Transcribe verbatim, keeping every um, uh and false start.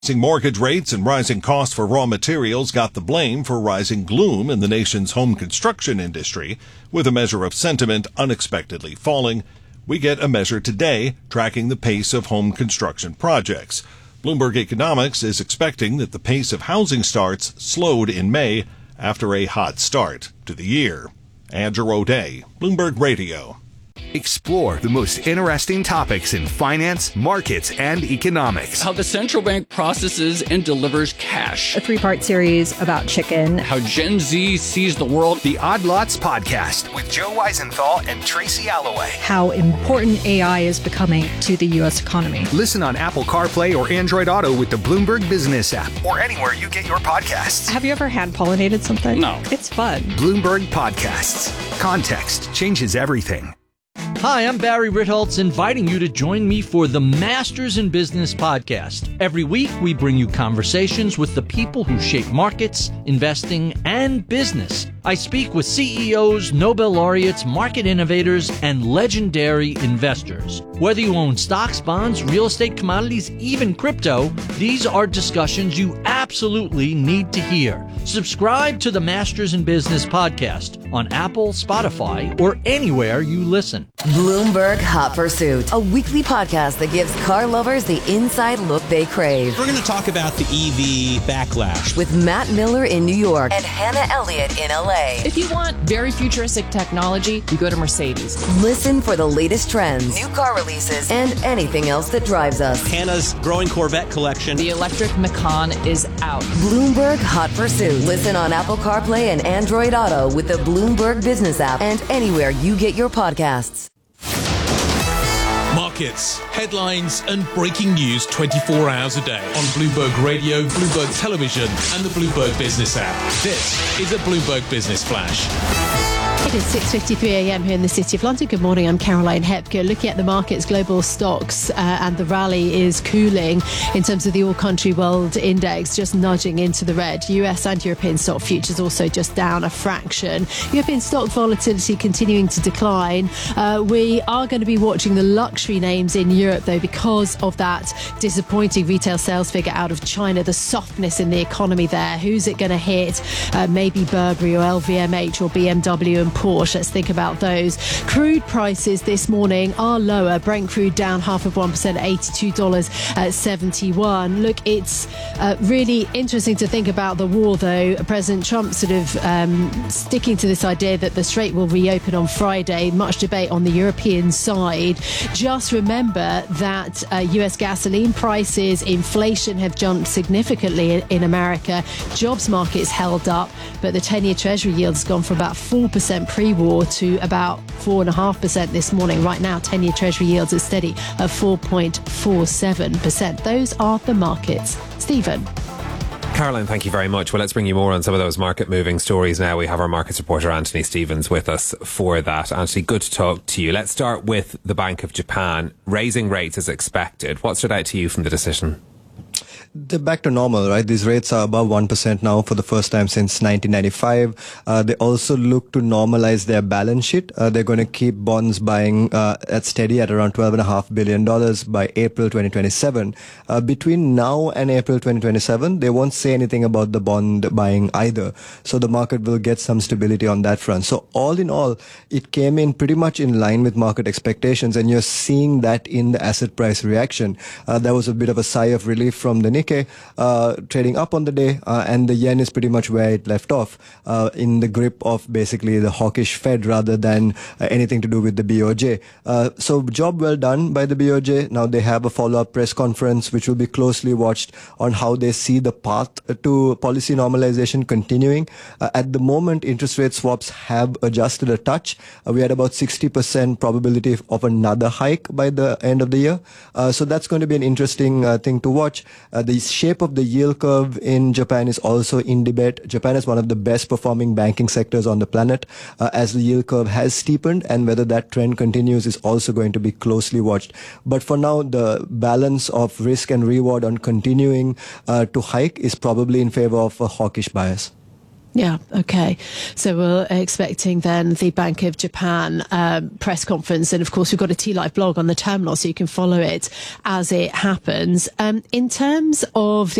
Rising mortgage rates and rising costs for raw materials got the blame for rising gloom in the nation's home construction industry. With a measure of sentiment unexpectedly falling, we get a measure today tracking the pace of home construction projects. Bloomberg Economics is expecting that the pace of housing starts slowed in May after a hot start to the year. Andrew O'Day, Bloomberg Radio. Explore the most interesting topics in finance, markets, and economics. How the central bank processes and delivers cash. A three-part series about chicken. How Gen Z sees the world. The Odd Lots Podcast with Joe Weisenthal and Tracy Alloway. How important A I is becoming to the U S economy. Listen on Apple CarPlay or Android Auto with the Bloomberg Business app or anywhere you get your podcasts. Have you ever hand-pollinated something? No. It's fun. Bloomberg Podcasts. Context changes everything. Hi, I'm Barry Ritholtz, inviting you to join me for the Masters in Business podcast. Every week, we bring you conversations with the people who shape markets, investing, and business. I speak with C E Os, Nobel laureates, market innovators, and legendary investors. Whether you own stocks, bonds, real estate, commodities, even crypto, these are discussions you absolutely need to hear. Subscribe to the Masters in Business podcast on Apple, Spotify, or anywhere you listen. Bloomberg Hot Pursuit, a weekly podcast that gives car lovers the inside look they crave. We're going to talk about the E V backlash with Matt Miller in New York and Hannah Elliott in L A. If you want very futuristic technology, you go to Mercedes. Listen for the latest trends, new car releases, and anything else that drives us. Hannah's growing Corvette collection. The electric Macan is out. Bloomberg Hot Pursuit. Listen on Apple CarPlay and Android Auto with the Bloomberg Business app and anywhere you get your podcasts. Markets, headlines, and breaking news twenty-four hours a day on Bloomberg Radio, Bloomberg Television, and the Bloomberg Business app. This is a Bloomberg Business Flash. It is six fifty-three a.m. here in the City of London. Good morning, I'm Caroline Hepker. Looking at the markets, global stocks uh, and the rally is cooling in terms of the all-country world index, just nudging into the red. U S and European stock futures also just down a fraction. European stock volatility continuing to decline. Uh, we are going to be watching the luxury names in Europe, though, because of that disappointing retail sales figure out of China, the softness in the economy there. Who's it going to hit? Uh, maybe Burberry or L V M H or B M W and Porsche. Let's think about those. Crude prices this morning are lower. Brent crude down half of one percent, eighty-two dollars seventy-one. Look, it's uh, really interesting to think about the war, though. President Trump sort of um, sticking to this idea that the Strait will reopen on Friday. Much debate on the European side. Just remember that uh, U S gasoline prices, inflation have jumped significantly in, in America. Jobs market's held up, but the ten-year Treasury yield has gone from about four percent pre-war to about four point five percent this morning. Right now, ten-year Treasury yields are steady at four point four seven percent. Those are the markets. Stephen. Caroline, thank you very much. Well, let's bring you more on some of those market-moving stories now. We have our markets reporter, Anthony Stevens, with us for that. Anthony, good to talk to you. Let's start with the Bank of Japan raising rates as expected. What stood out to you from the decision? They're back to normal, right? These rates are above one percent now for the first time since nineteen ninety-five. Uh, they also look to normalize their balance sheet. Uh, they're going to keep bonds buying uh, at steady at around twelve point five billion dollars by April twenty twenty-seven. Uh, between now and April twenty twenty-seven, they won't say anything about the bond buying either. So the market will get some stability on that front. So all in all, it came in pretty much in line with market expectations, and you're seeing that in the asset price reaction. Uh, there was a bit of a sigh of relief from the Nikkei, uh, trading up on the day, uh, and the yen is pretty much where it left off, uh, in the grip of basically the hawkish Fed rather than uh, anything to do with the B O J. Uh, so job well done by the B O J. Now they have a follow-up press conference which will be closely watched on how they see the path to policy normalization continuing. Uh, at the moment, interest rate swaps have adjusted a touch. Uh, we had about sixty percent probability of another hike by the end of the year. Uh, so that's going to be an interesting uh, thing to watch. Uh, the shape of the yield curve in Japan is also in debate. Japan is one of the best performing banking sectors on the planet, uh, as the yield curve has steepened, and whether that trend continues is also going to be closely watched. But for now, the balance of risk and reward on continuing uh, to hike is probably in favor of a hawkish bias. Yeah, okay. So we're expecting then the Bank of Japan um, press conference. And of course, we've got a T-Live blog on the terminal, so you can follow it as it happens. Um, in terms of the